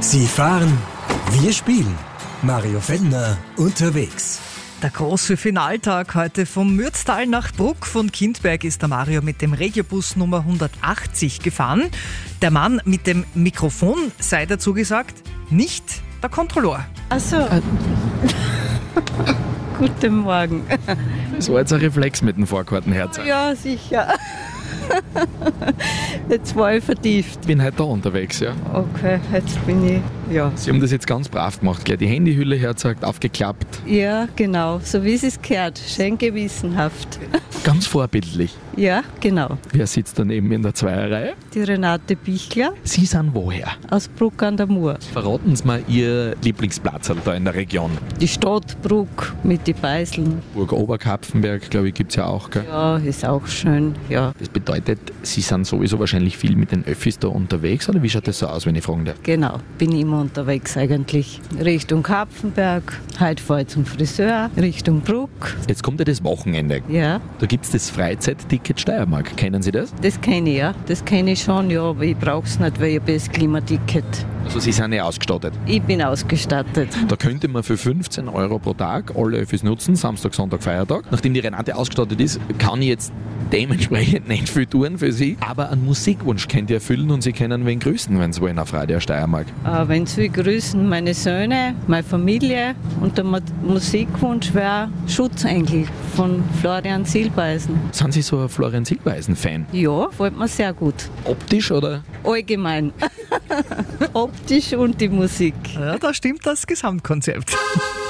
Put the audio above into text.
Sie fahren, wir spielen. Mario Fendner unterwegs. Der große Finaltag heute vom Mürztal nach Bruck. Von Kindberg ist der Mario mit dem Regiobus Nummer 180 gefahren. Der Mann mit dem Mikrofon sei dazu gesagt, nicht der Kontrolleur. Ach so. Guten Morgen. Das war jetzt ein Reflex mit dem Vorkartenherz. Ja, sicher. Jetzt war ich vertieft. Ich bin heute da unterwegs, ja. Okay, jetzt bin ich, ja. Sie haben das jetzt ganz brav gemacht, gleich die Handyhülle hergezeigt, aufgeklappt. Ja, genau, so wie es gehört. Schön gewissenhaft. Ganz vorbildlich. Ja, genau. Wer sitzt daneben in der Zweierreihe? Die Renate Bichler Sie sind woher? aus Bruck an der Mur. Verraten Sie mir Ihr Lieblingsplatz da in der Region. Die Stadt Bruck mit den Beiseln. Burg Oberkapfenberg, glaube ich, gibt es ja auch, gell? Ja, ist auch schön, ja. Das bedeutet, Sie sind sowieso wahrscheinlich viel mit den Öffis da unterwegs, oder wie schaut das so aus, wenn ich fragen darf? Genau, bin immer unterwegs eigentlich. Richtung Kapfenberg, heute fahre ich zum Friseur, Richtung Bruck. Jetzt kommt ja das Wochenende. Ja, Da gibt es das Freizeitticket Steiermark. Kennen Sie das? das kenne ich, ja. Das kenne ich schon, ja, aber ich brauche es nicht, weil ich habe das Klimaticket. Also Sie sind ja ausgestattet. Ich bin ausgestattet. Da könnte man für 15 € pro Tag alle Öffis nutzen, Samstag, Sonntag, Feiertag. Nachdem die Renate ausgestattet ist, kann ich jetzt dementsprechend nicht viel tun für Sie. Aber einen Musikwunsch könnt ihr erfüllen und Sie können wen grüßen, wenn Sie wollen auf Radio Steiermark. Wenn Sie grüßen, meine Söhne, meine Familie und der Musikwunsch wäre Schutzengel von Florian Silbeisen. Sind Sie so ein Florian Silbeisen-Fan? Ja, gefällt mir sehr gut. Optisch oder? Allgemein. Optisch und die Musik. Ja, da stimmt das Gesamtkonzept.